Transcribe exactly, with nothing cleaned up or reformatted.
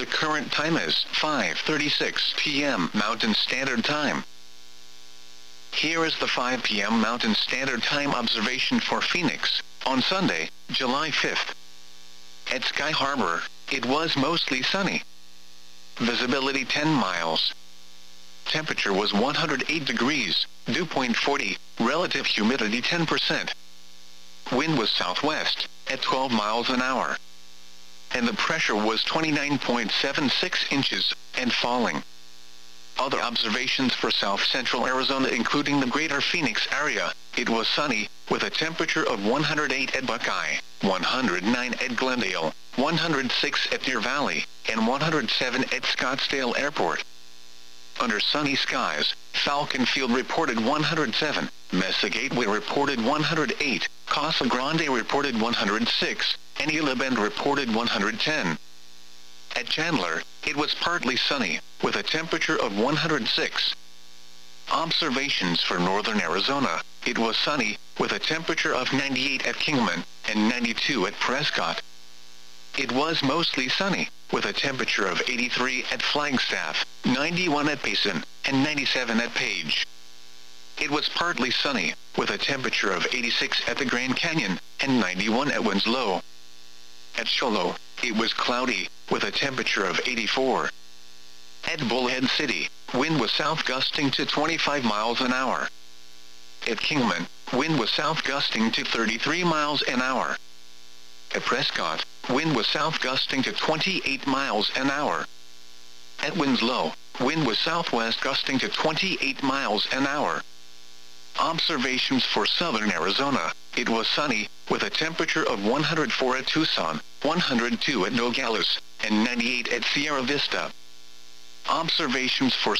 The current time is five thirty-six p m Mountain Standard Time. Here is the five p m Mountain Standard Time observation for Phoenix, on Sunday, July fifth. At Sky Harbor, it was mostly sunny. Visibility ten miles. Temperature was one hundred eight degrees, dew point forty, relative humidity ten percent. Wind was southwest, at twelve miles an hour. And the pressure was twenty-nine point seven six inches, and falling. Other observations for south central Arizona including the greater Phoenix area, it was sunny, with a temperature of one hundred eight at Buckeye, one hundred nine at Glendale, one hundred six at Deer Valley, and one hundred seven at Scottsdale Airport. Under sunny skies, Falcon Field reported one hundred seven, Mesa Gateway reported one hundred eight, Casa Grande reported one hundred six, and Gila Bend reported one hundred ten. At Chandler, it was partly sunny, with a temperature of one hundred six. Observations for northern Arizona, it was sunny, with a temperature of ninety-eight at Kingman, and ninety-two at Prescott. It was mostly sunny, with a temperature of eighty-three at Flagstaff, ninety-one at Payson, and ninety-seven at Page. It was partly sunny, with a temperature of eighty-six at the Grand Canyon, and ninety-one at Winslow. At Show Low, it was cloudy, with a temperature of eighty-four. At Bullhead City, wind was south gusting to twenty-five miles an hour. At Kingman, wind was south gusting to thirty-three miles an hour. At Prescott, wind was south gusting to twenty-eight miles an hour. At Winslow, wind was southwest gusting to twenty-eight miles an hour. Observations for southern Arizona, it was sunny, with a temperature of one hundred four at Tucson, one hundred two at Nogales, and ninety-eight at Sierra Vista. Observations for